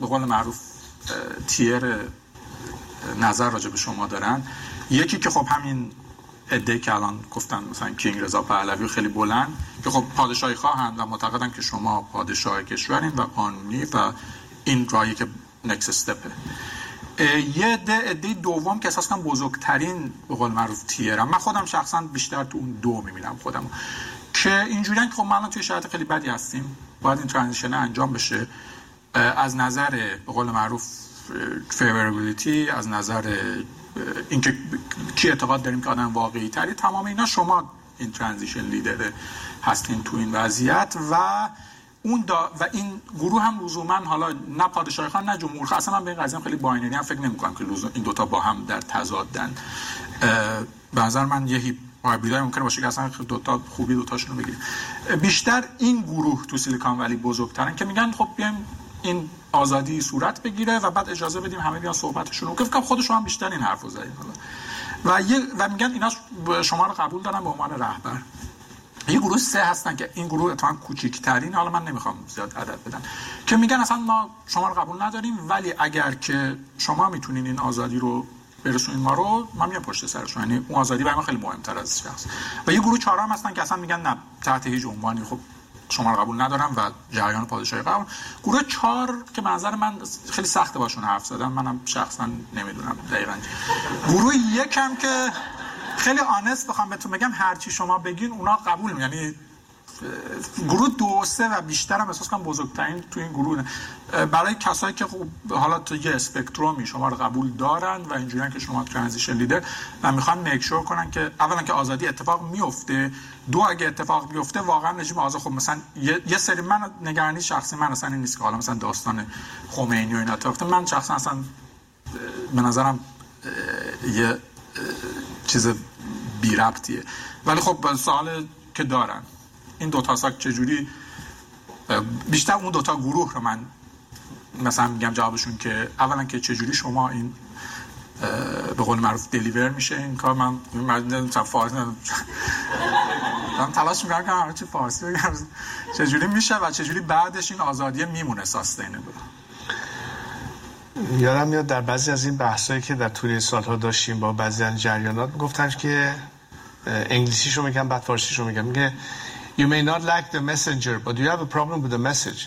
به قول معروف تیر نظر راجع به شما دارن. یکی که خب همین عده‌ای که الان گفتن مثلا کینگ رضا پهلوی خیلی بلند که خب پادشاهی خواهند و معتقدن که شما پادشاه کشورین و قانونی و این راهی که نکست استپه. یه عده دوم که اساساً بزرگترین به قول معروف تیرم، من خودم شخصا بیشتر تو اون دو میبینم خودم، که اینجوریه که خب ما الان توی شرایط خیلی بدی هستیم، باید این ترانزیشن انجام بشه از نظر به قول معروف فیوریبیلیتی، از نظر اینکه کی اعتقاد داریم که آدم واقعی تری، تمام اینا شما این ترانزیشن لیدر هستین تو این وضعیت و و این گروه هم لزوما حالا نه پادشاهی خواهان نه جمهوری خواهان، اصلا من به این قضیه خیلی باینری هم فکر نمی‌کنم که این دوتا با هم در تضادن. به نظر من یه هایبریدای ممکنه باشه که اصلا دوتا خوبی دوتاشون رو بگیریم. بیشتر این گروه تو سیلیکون ولی بزرگترن که میگن خب بیایم این آزادی صورت بگیره و بعد اجازه بدیم همه بیان صحبتشون رو، که فکر کنم خودشون هم بیشتر این حرفو زدن و میگن اینا شما رو قبول دارن به عنوان رهبر. یه گروه سه هستن که این گروه اتفاقا کوچیک‌ترین، حالا من نمیخوام زیاد عدد بدم، که میگن اصلا ما شما رو قبول نداریم ولی اگر که شما میتونین این آزادی رو برسونین ما رو، ما میام پشت سرشون، یعنی اون آزادی برای ما خیلی مهمتر از شخص. و یه گروه چهارم هستن که اصلا میگن نه تحت هیچ عنوانی خب شما رو قبول ندارم و جریان پادشاهی قبول. گروه 4 که به نظر من خیلی سخته باشون حرف زدن، منم شخصا نمیدونم دقیقاً. گروه 1 هم که خیلی آنست بخوام بهتون بگم هر چی شما بگین اونا قبول میکنن، یعنی گروه 2 و 3 و بیشتر هم احساس کنم بزرگترین تو این گروه برای کسایی که خب حالا تو یه اسپکترومی شما رو قبول دارن و اینجوریه که شما ترانزیشن لیدر و میخوان میک شور کنن که اولا که آزادی اتفاق میفته، دو اگه اتفاق بیفته واقعا رژیم آزاد. خب مثلا یه سری من نگرانی شخصی من اصلا این نیست که حالا مثلا داستان خمینی و اینا اتفاق، من شخصا اصلا به نظرم یه چیز بی ربطیه، ولی خب سوال که دارن این دو تا ساک چجوری بیشتر اون دو تا گروه رو من مثلا میگم جوابشون که اولا که چجوری شما این به قول معروف دلیور میشه این کار. من نمیدونم فارسی تلاش میکنم که همه چی فارسی بگم چجوری میشه و چجوری بعدش این آزادی میمونه ساستینبل. یادم میاد در بعضی از این بحثایی که در طول سالها داشتیم با بعضی از جریانات گفتن که انگلیسیشو میگم بعد فارسیشو میگم، میگه You may not like the messenger but you have a problem with the message.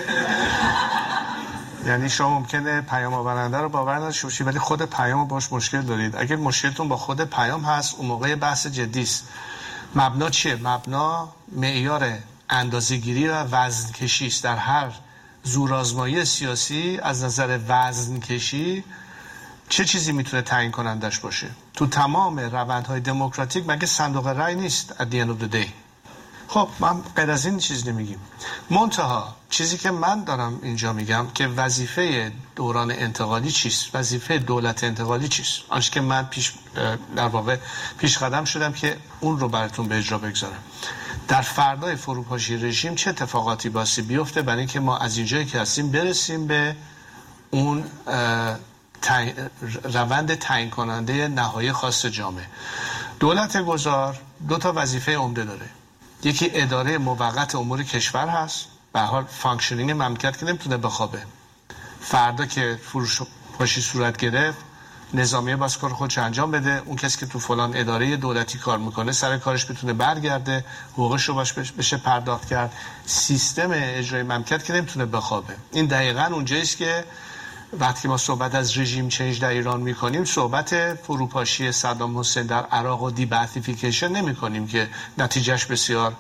یعنی شما ممکنه پیام آورنده رو باور نداشته باشید ولی خود پیام باش مشکل دارید. اگر مشکلتون با خود پیام هست اون موقع بحث جدی است. مبنا چیه؟ مبنا معیار اندازه‌گیری و وزن کشی است. در هر زورآزمایی سیاسی از نظر وزن کشی چه چیزی میتونه تعیین کنندش باشه؟ تو تمام روندهای دموکراتیک مگه صندوق رای نیست at the end of the day؟ خب من غیر از این چیز نمیگیم. منتها چیزی که من دارم اینجا میگم که وظیفه دوران انتقالی چیست؟ وظیفه دولت انتقالی چیست؟ آنچه که من در واقع پیش قدم شدم که اون رو براتون به اجرا بگذارم. در فردای فروپاشی رژیم چه اتفاقاتی باسی بیفته برای اینکه ما از اینجایی که هستیم برسیم به اون روند تعیین کننده نهایی خاص جامعه. دولت گذار دو تا وظیفه عمده داره. یکی اداره موقت امور کشور هست، به هر حال فانکشنینگ مملکت که نمیتونه بخوابه. فردا که فروپاشی صورت گرفت نظامیه باز کار خودش انجام بده، اون کسی که تو فلان اداره دولتی کار میکنه سر کارش بتونه برگرده، حقوقش رو بشه پرداخت کرد. سیستم اجرای مملکت که نمیتونه بخوابه. این دقیقاً اونجاییست که وقتی ما صحبت از رژیم چنج در ایران میکنیم صحبت فروپاشی صدام حسین در عراق و دیبعثیفیکیشن نمی کنیم که نتیجهش بسیار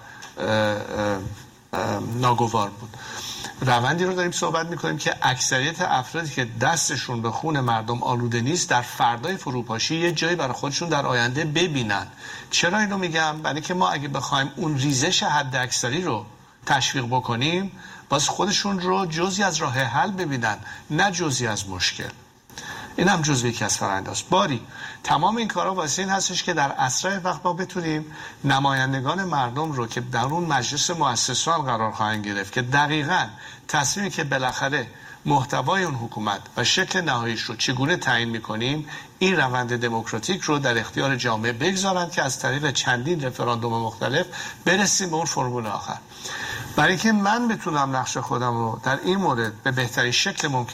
ناگوار بود. روندی رو داریم صحبت میکنیم که اکثریت افرادی که دستشون به خون مردم آلوده نیست در فردای فروپاشی یه جایی برای خودشون در آینده ببینن. چرا اینو میگم؟ برای که ما اگه بخوایم اون ریزش حد اکثری رو تشویق بکنیم باز خودشون رو جزئی از راه حل ببینن نه جزئی از مشکل. این هم جزئی یکی از فرآینداست. باری تمام این کارا واسه این هستش که در اسرع وقت ما بتونیم نمایندگان مردم رو که در اون مجلس مؤسسان قرار خواهند گرفت که دقیقاً تصمیمی که بالاخره محتوای اون حکومت و شکل نهاییش رو چگونه تعیین می‌کنیم این روند دموکراتیک رو در اختیار جامعه بگذارند که از طریق چندین رفراندوم مختلف برسیم به اون فرمول آخر. برای اینکه من بتونم نقش خودم رو در این مورد به بهترین شکل ممکن